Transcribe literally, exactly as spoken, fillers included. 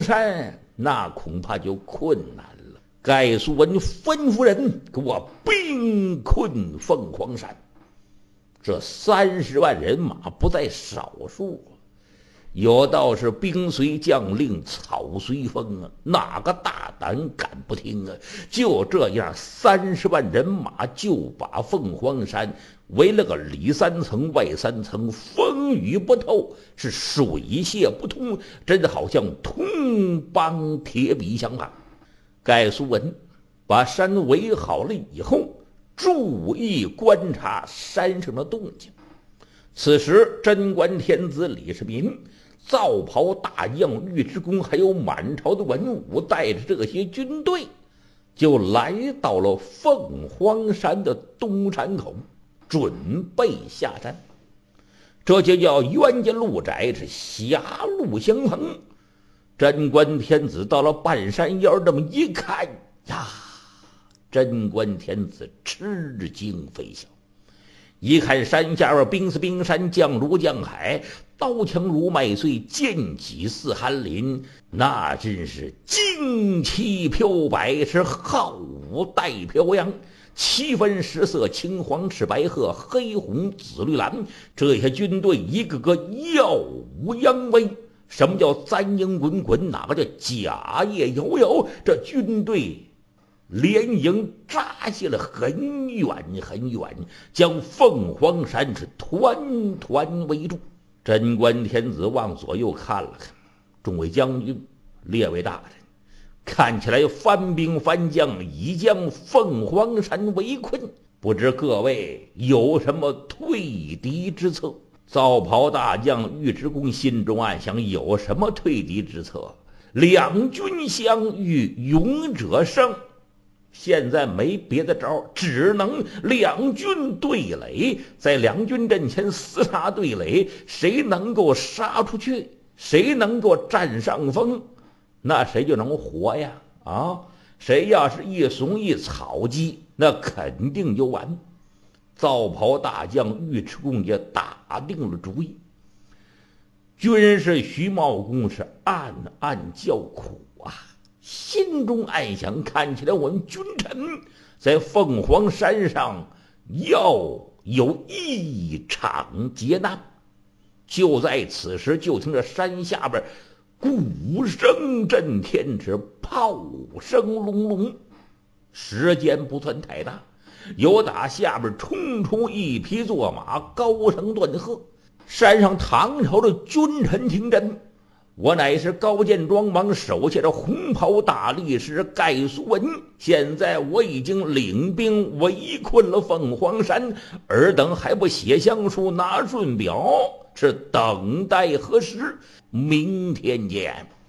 山，那恐怕就困难了。盖苏文吩咐人给我兵困凤凰山。这三十万人马不在少数，有道是兵随将令，草随风啊，哪个大胆敢不听啊？就这样，三十万人马就把凤凰山围了个里三层外三层，风雨不透，是水泄不通，真的好像铜帮铁壁相怕。盖苏文把山围好了以后，注意观察山上的动静。此时贞观天子李世民、皂袍大将尉迟恭还有满朝的文武，带着这些军队就来到了凤凰山的东山口，准备下山。这就叫冤家路窄，是狭路相逢。贞观天子到了半山腰，这么一看呀，贞观天子吃惊非小。一看山下边兵似冰山，将如江海，刀枪如麦穗，剑戟似寒林，那真是旌旗飘摆，是皓舞带飘扬，七分十色，青黄赤白褐，黑红紫绿蓝，这些军队一个个耀武扬威。什么叫簪缨滚滚？哪个叫甲叶摇摇？这军队连营扎下了很远很远，将凤凰山是团团围住。贞观天子往左右看了看，众位将军、列位大人，看起来番兵番将已将凤凰山围困，不知各位有什么退敌之策？皂袍大将尉迟恭心中暗想，有什么退敌之策？两军相遇，勇者胜。现在没别的招，只能两军对垒，在两军阵前厮杀对垒，谁能够杀出去，谁能够占上风，那谁就能活呀！啊，谁要是一怂一草鸡，那肯定就完。皂袍大将尉迟恭也打定了主意。军师徐茂公是暗暗叫苦啊，心中暗想，看起来我们君臣在凤凰山上要有一场劫难。就在此时，就听着山下边鼓声震天，是炮声隆隆。时间不算太大，有打下边冲出一匹坐马，高声断喝：山上唐朝的君臣听真，我乃是高见庄王手下的红袍大力士盖苏文，现在我已经领兵围困了凤凰山，尔等还不写降书拿顺表，是等待何时？明天见。